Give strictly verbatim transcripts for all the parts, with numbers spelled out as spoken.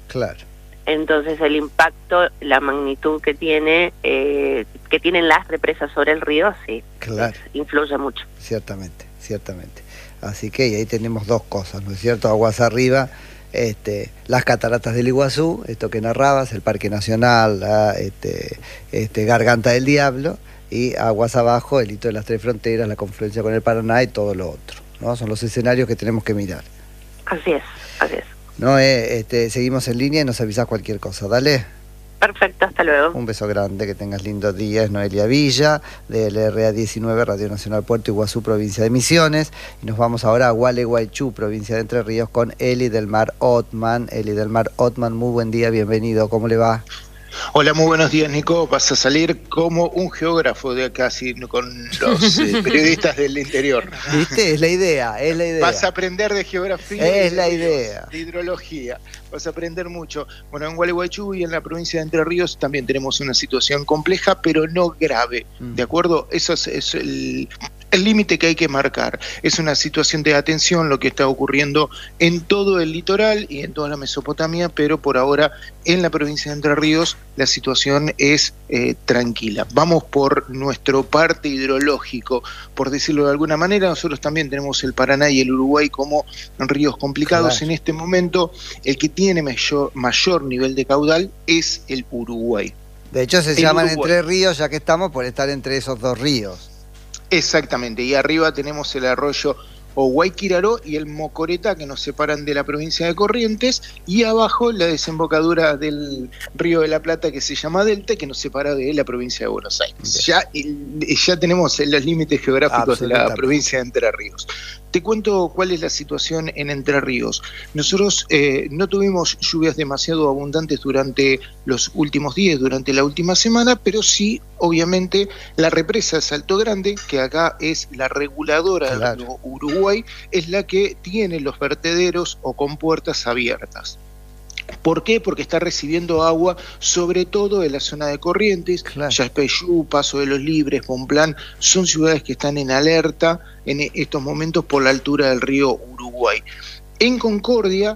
Claro. Entonces el impacto, la magnitud que tiene, eh, que tienen las represas sobre el río, sí, claro. es, influye mucho. Ciertamente, ciertamente. Así que y ahí tenemos dos cosas, ¿no es cierto? Aguas arriba, este, las cataratas del Iguazú, esto que narrabas, el Parque Nacional, la, este, este, Garganta del Diablo, y aguas abajo, el hito de las Tres Fronteras, la confluencia con el Paraná y todo lo otro, ¿no? Son los escenarios que tenemos que mirar. Así es, así es. No, eh, este, seguimos en línea y nos avisás cualquier cosa, dale. Perfecto, hasta luego. Un beso grande, que tengas lindos días. Noelia Villa, del R A diecinueve, Radio Nacional Puerto Iguazú, provincia de Misiones. Y nos vamos ahora a Gualeguaychú, provincia de Entre Ríos, con Eli del Mar Otman. Eli del Mar Otman, muy buen día, bienvenido, ¿cómo le va? Hola, muy buenos días, Nico. Vas a salir como un geógrafo de acá, así, con los eh, periodistas del interior. ¿Viste? Es la idea, es la idea. Vas a aprender de geografía. Es y de la ríos, idea. De hidrología. Vas a aprender mucho. Bueno, en Gualeguaychú y en la provincia de Entre Ríos también tenemos una situación compleja, pero no grave. Mm. ¿De acuerdo? Eso es, es el... El límite que hay que marcar. Es una situación de atención lo que está ocurriendo en todo el litoral y en toda la Mesopotamia, pero por ahora en la provincia de Entre Ríos la situación es eh, tranquila. Vamos por nuestro parte hidrológico, por decirlo de alguna manera. Nosotros también tenemos el Paraná y el Uruguay como ríos complicados. Claro. En este momento el que tiene mayor, mayor nivel de caudal es el Uruguay. De hecho se el llaman Uruguay. Entre Ríos, ya que estamos por estar entre esos dos ríos. Exactamente, y arriba tenemos el arroyo Guayquiraró y el Mocoretá, que nos separan de la provincia de Corrientes, y abajo la desembocadura del Río de la Plata, que se llama Delta, que nos separa de la provincia de Buenos Aires. Ya, ya tenemos los límites geográficos de la provincia de Entre Ríos. Te cuento cuál es la situación en Entre Ríos. Nosotros eh, no tuvimos lluvias demasiado abundantes durante los últimos días, durante la última semana, pero sí, obviamente, la represa de Salto Grande, que acá es la reguladora claro. del río Uruguay, es la que tiene los vertederos o compuertas abiertas. ¿Por qué? Porque está recibiendo agua, sobre todo en la zona de Corrientes, claro. Yaspeyú, Paso de los Libres, Bonplan, son ciudades que están en alerta en estos momentos por la altura del río Uruguay. En Concordia,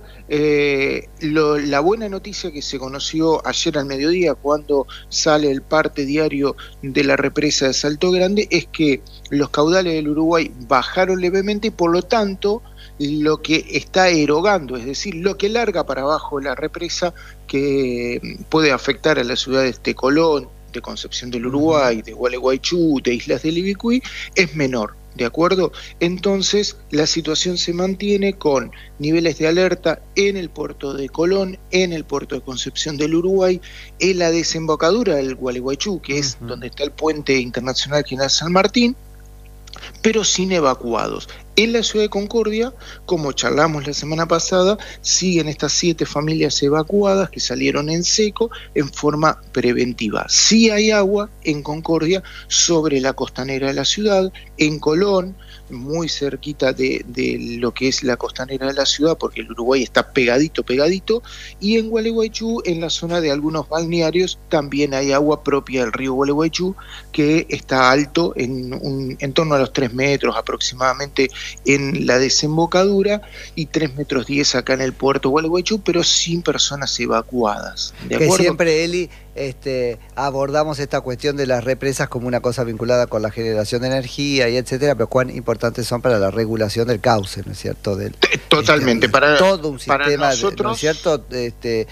eh, lo, la buena noticia que se conoció ayer al mediodía cuando sale el parte diario de la represa de Salto Grande es que los caudales del Uruguay bajaron levemente y por lo tanto lo que está erogando, es decir, lo que larga para abajo la represa que puede afectar a las ciudades de Colón, de Concepción del Uruguay, de Gualeguaychú, de Islas del Ibicuí, es menor. ¿De acuerdo? Entonces la situación se mantiene con niveles de alerta en el puerto de Colón, en el puerto de Concepción del Uruguay, en la desembocadura del Gualeguaychú, que es uh-huh. donde está el puente internacional General San Martín, pero sin evacuados. En la ciudad de Concordia, como charlamos la semana pasada, siguen estas siete familias evacuadas que salieron en seco en forma preventiva. Sí hay agua en Concordia sobre la costanera de la ciudad, en Colón, muy cerquita de, de lo que es la costanera de la ciudad, porque el Uruguay está pegadito, pegadito, y en Gualeguaychú, en la zona de algunos balnearios, también hay agua propia del río Gualeguaychú, que está alto, en, un, en torno a los tres metros aproximadamente, en la desembocadura y tres metros diez acá en el puerto Gualeguaychú, pero sin personas evacuadas. ¿De que acuerdo? Siempre, Eli, este, abordamos esta cuestión de las represas como una cosa vinculada con la generación de energía y etcétera, pero cuán importantes son para la regulación del cauce, ¿no es cierto? Del, Totalmente. Este, para todo un sistema, nosotros... ¿no es cierto? Este,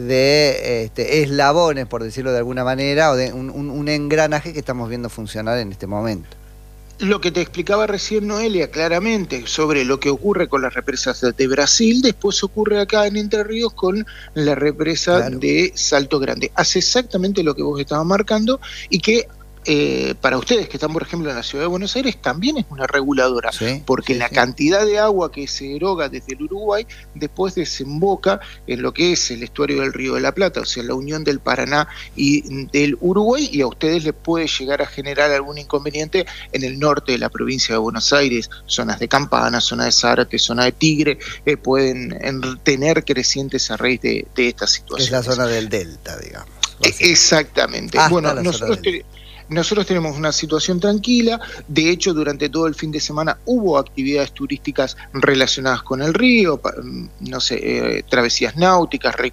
de este, eslabones, por decirlo de alguna manera, o de un, un, un engranaje que estamos viendo funcionar en este momento. Lo que te explicaba recién Noelia claramente sobre lo que ocurre con las represas de Brasil, después ocurre acá en Entre Ríos con la represa claro. de Salto Grande. Hace exactamente lo que vos estabas marcando y que eh, para ustedes que están, por ejemplo, en la ciudad de Buenos Aires, también es una reguladora, sí, porque sí, la sí. cantidad de agua que se eroga desde el Uruguay después desemboca en lo que es el estuario del Río de la Plata, o sea, la unión del Paraná y del Uruguay, y a ustedes les puede llegar a generar algún inconveniente en el norte de la provincia de Buenos Aires, zonas de Campana, zona de Zárate, zona de Tigre, eh, pueden en, tener crecientes a raíz de, de esta situación. Es la zona del Delta, digamos. Exactamente. Hasta bueno, la nosotros te, Nosotros tenemos una situación tranquila. De hecho, durante todo el fin de semana hubo actividades turísticas relacionadas con el río, no sé, eh, travesías náuticas,